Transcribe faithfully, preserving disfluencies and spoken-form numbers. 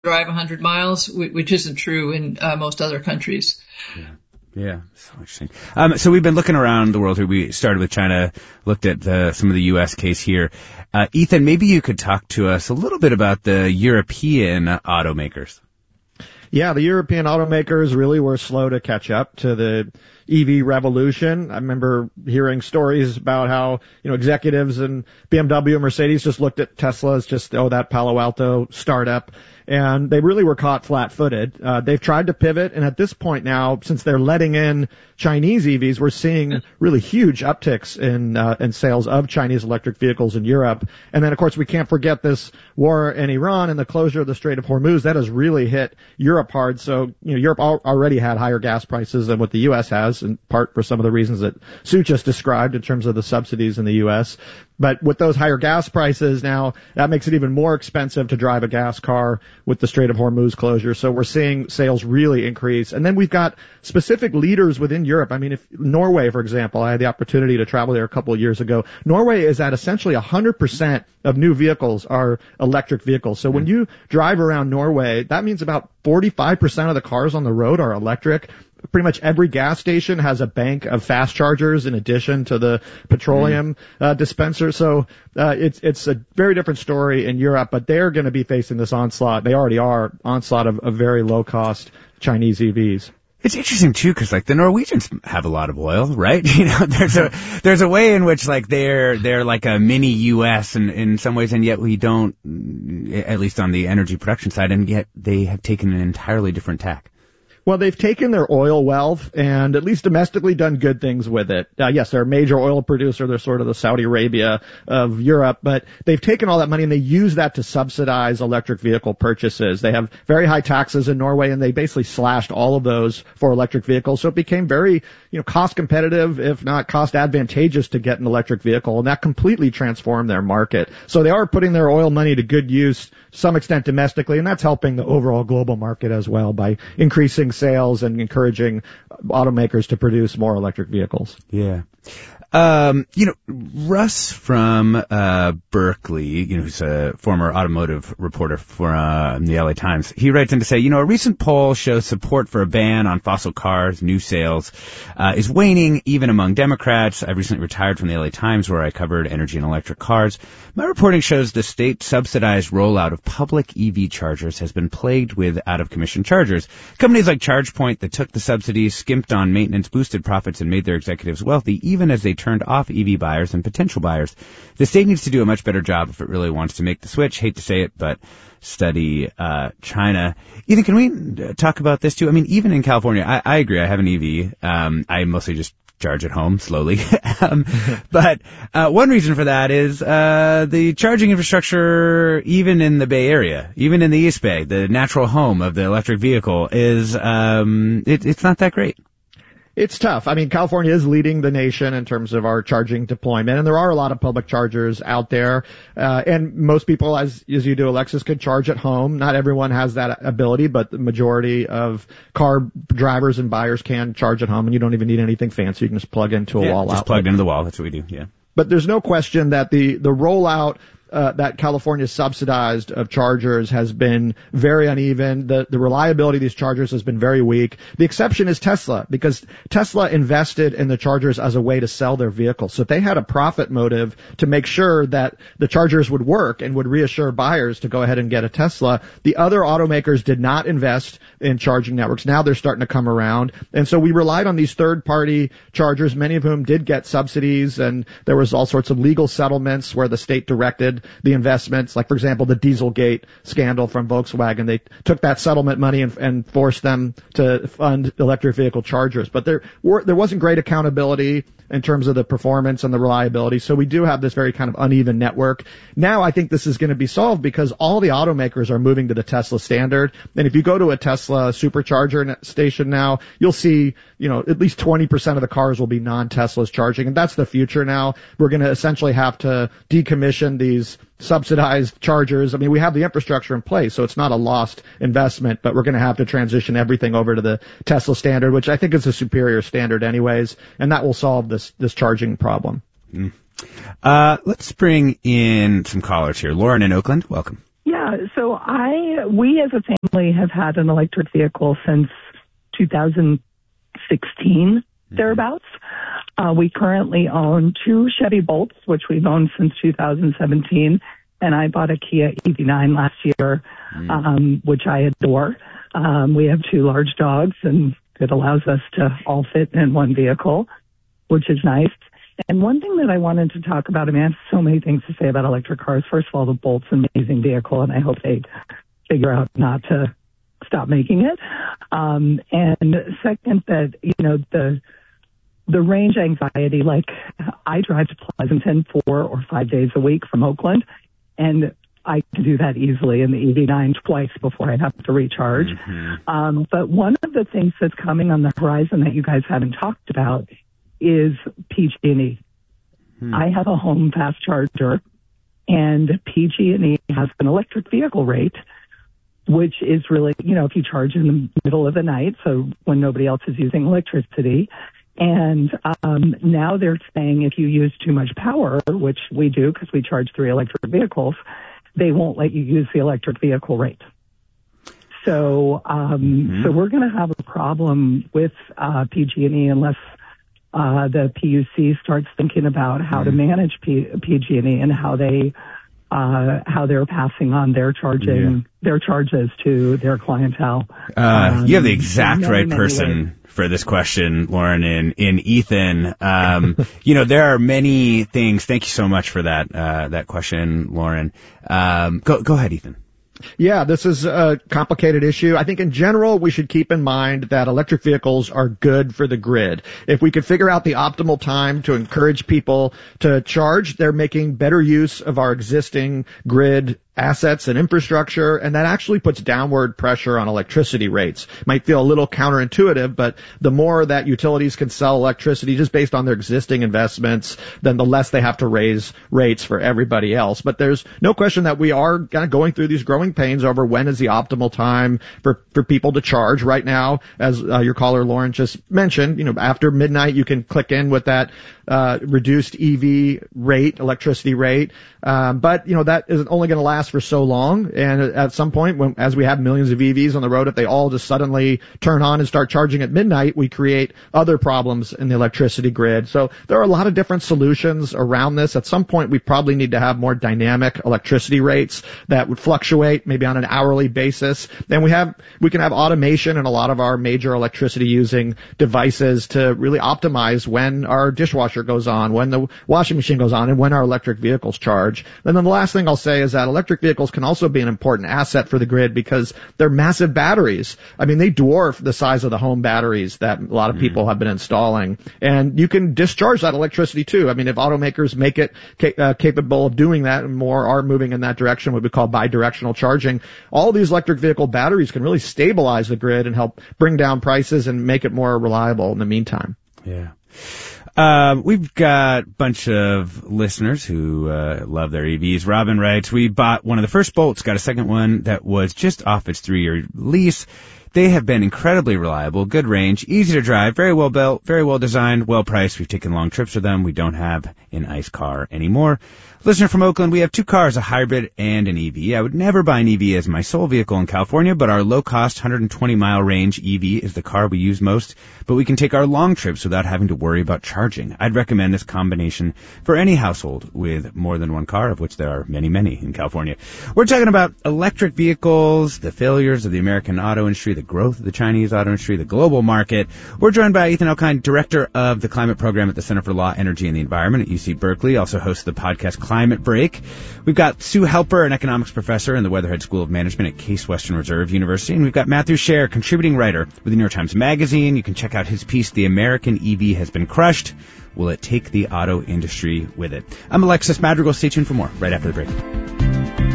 drive one hundred miles, which isn't true in uh, most other countries. Yeah. Yeah, so interesting. Um, so we've been looking around the world here. We started with China, looked at the, some of the U S case here. Uh, Ethan, maybe you could talk to us a little bit about the European automakers. Yeah, the European automakers really were slow to catch up to the E V revolution. I remember hearing stories about how, you know, executives in B M W and Mercedes just looked at Tesla as just, oh, that Palo Alto startup. And they really were caught flat-footed. Uh, they've tried to pivot, and at this point now, since they're letting in Chinese E Vs, we're seeing really huge upticks in uh, in sales of Chinese electric vehicles in Europe. And then, of course, we can't forget this war in Iran and the closure of the Strait of Hormuz. That has really hit Europe hard. So, you know, Europe al- already had higher gas prices than what the U S has, in part for some of the reasons that Sue just described in terms of the subsidies in the U S. But with those higher gas prices now, that makes it even more expensive to drive a gas car with the Strait of Hormuz closure. So we're seeing sales really increase. And then we've got specific leaders within Europe. I mean, if Norway, for example, I had the opportunity to travel there a couple of years ago. Norway is at essentially one hundred percent of new vehicles are electric vehicles. So when you drive around Norway, that means about forty-five percent of the cars on the road are electric. Pretty much every gas station has a bank of fast chargers in addition to the petroleum uh, dispenser. So uh, it's it's a very different story in Europe, but they're going to be facing this onslaught. They already are onslaught of, of very low cost Chinese E Vs. It's interesting too, because like the Norwegians have a lot of oil, right? You know, there's a there's a way in which like they're they're like a mini U S in in some ways, and yet we don't, at least on the energy production side, and yet they have taken an entirely different tack. Well, they've taken their oil wealth and at least domestically done good things with it. Uh, yes, they're a major oil producer. They're sort of the Saudi Arabia of Europe, but they've taken all that money and they use that to subsidize electric vehicle purchases. They have very high taxes in Norway, and they basically slashed all of those for electric vehicles. So it became very, you know, cost competitive, if not cost advantageous, to get an electric vehicle, and that completely transformed their market. So they are putting their oil money to good use to some extent domestically, and that's helping the overall global market as well by increasing sales and encouraging automakers to produce more electric vehicles. Yeah. Um, you know, Russ from uh Berkeley, you know, who's a former automotive reporter for uh, the L A Times, he writes in to say, you know, a recent poll shows support for a ban on fossil cars, new sales, uh, is waning even among Democrats. I recently retired from the L A Times, where I covered energy and electric cars. My reporting shows the state-subsidized rollout of public E V chargers has been plagued with out-of-commission chargers. Companies like ChargePoint that took the subsidies, skimped on maintenance, boosted profits, and made their executives wealthy, even as they turned off E V buyers and potential buyers. The state needs to do a much better job if it really wants to make the switch. Hate to say it, but study uh China. Ethan, can we talk about this too? I mean, even in California, I, I agree. I have an E V. Um, I mostly just charge at home slowly. um, but uh one reason for that is uh the charging infrastructure, even in the Bay Area, even in the East Bay, the natural home of the electric vehicle, is um it, it's not that great. It's tough. I mean, California is leading the nation in terms of our charging deployment, and there are a lot of public chargers out there. Uh, and most people, as, as you do, Alexis, could charge at home. Not everyone has that ability, but the majority of car drivers and buyers can charge at home, and you don't even need anything fancy. You can just plug into a yeah, wall just outlet. plug into the wall. That's what we do, yeah. But there's no question that the, the rollout Uh, that California subsidized of chargers has been very uneven. The, the reliability of these chargers has been very weak. The exception is Tesla, because Tesla invested in the chargers as a way to sell their vehicles. So they had a profit motive to make sure that the chargers would work and would reassure buyers to go ahead and get a Tesla. The other automakers did not invest in charging networks. Now they're starting to come around. And so we relied on these third-party chargers, many of whom did get subsidies, and there was all sorts of legal settlements where the state directed the investments, like, for example, the Dieselgate scandal from Volkswagen. They took that settlement money and, and forced them to fund electric vehicle chargers. But there were, there wasn't great accountability in terms of the performance and the reliability. So we do have this very kind of uneven network. Now I think this is going to be solved because all the automakers are moving to the Tesla standard. And if you go to a Tesla supercharger station now, you'll see, you know, at least twenty percent of the cars will be non-Teslas charging. And that's the future now. We're going to essentially have to decommission these subsidized chargers. I mean, we have the infrastructure in place, so it's not a lost investment, but we're going to have to transition everything over to the Tesla standard, which I think is a superior standard anyways, and that will solve this, this charging problem. Mm. Uh, let's bring in some callers here. Lauren in Oakland, welcome. Yeah, so I, we as a family have had an electric vehicle since two thousand sixteen, thereabouts. Uh, we currently own two Chevy Bolts, which we've owned since two thousand seventeen, and I bought a Kia E V nine last year, mm. um, which I adore. Um, we have two large dogs, and it allows us to all fit in one vehicle, which is nice. And one thing that I wanted to talk about, I mean, I have so many things to say about electric cars. First of all, the Bolt's an amazing vehicle, and I hope they figure out not to stop making it. Um, and second, that, you know, the the range anxiety, like I drive to Pleasanton four or five days a week from Oakland, and I can do that easily in the E V nine twice before I have to recharge. Mm-hmm. Um, but one of the things that's coming on the horizon that you guys haven't talked about is P G and E. Hmm. I have a home fast charger, and P G and E has an electric vehicle rate, which is really, you know, if you charge in the middle of the night, so when nobody else is using electricity. And um, now they're saying if you use too much power, which we do because we charge three electric vehicles, they won't let you use the electric vehicle rate. So, um, mm-hmm. so we're going to have a problem with uh, P G and E unless uh, the P U C starts thinking about how mm-hmm. to manage P- PG and E and how they uh, how they're passing on their charging yeah. their charges to their clientele. Uh, um, you have the exact right person ways. for this question, Lauren, in, in Ethan. Um, you know, there are many things. Thank you so much for that, uh, that question, Lauren. Um, go, go ahead, Ethan. Yeah, this is a complicated issue. I think in general, we should keep in mind that electric vehicles are good for the grid. If we could figure out the optimal time to encourage people to charge, they're making better use of our existing grid assets and infrastructure, and that actually puts downward pressure on electricity rates. Might feel a little counterintuitive, but the more that utilities can sell electricity just based on their existing investments, then the less they have to raise rates for everybody else. But there's no question that we are kind of going through these growing pains over when is the optimal time for, for people to charge. Right now, as uh, your caller Lauren just mentioned, you know, after midnight you can click in with that uh reduced E V rate, electricity rate. Um, but, you know, that isn't only going to last for so long. And at some point, when, as we have millions of E Vs on the road, if they all just suddenly turn on and start charging at midnight, we create other problems in the electricity grid. So there are a lot of different solutions around this. At some point, we probably need to have more dynamic electricity rates that would fluctuate maybe on an hourly basis. Then we have, we can have automation in a lot of our major electricity using devices to really optimize when our dishwasher goes on, when the washing machine goes on, and when our electric vehicles charge. And then the last thing I'll say is that electric vehicles can also be an important asset for the grid because they're massive batteries. I mean, they dwarf the size of the home batteries that a lot of people have been installing. And you can discharge that electricity too. I mean, if automakers make it ca- uh, capable of doing that, and more are moving in that direction, what we call bidirectional charging, all these electric vehicle batteries can really stabilize the grid and help bring down prices and make it more reliable in the meantime. Yeah. Uh, we've got a bunch of listeners who uh, love their E Vs. Robin writes, we bought one of the first Bolts, got a second one that was just off its three-year lease. They have been incredibly reliable, good range, easy to drive, very well built, very well designed, well priced. We've taken long trips with them. We don't have an ICE car anymore. Listener from Oakland, we have two cars, a hybrid and an E V. I would never buy an E V as my sole vehicle in California, but our low-cost one hundred twenty mile range E V is the car we use most, but we can take our long trips without having to worry about charging. I'd recommend this combination for any household with more than one car, of which there are many, many in California. We're talking about electric vehicles, the failures of the American auto industry, the growth of the Chinese auto industry, the global market. We're joined by Ethan Elkind, director of the climate program at the Center for Law, Energy, and the Environment at U C Berkeley, also hosts the podcast Climate Break. We've got Sue Helper, an economics professor in the Weatherhead School of Management at Case Western Reserve University, and we've got Matthew Sher, contributing writer with the New York Times Magazine. You can check out his piece, The American E V Has Been Crushed. Will it take the auto industry with it? I'm Alexis Madrigal. Stay tuned for more right after the break.